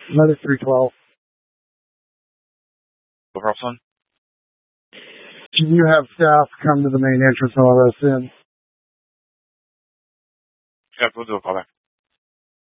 Letter 312. Robson? Can you have staff come to the main entrance and let us in? Yeah, we'll do a call back.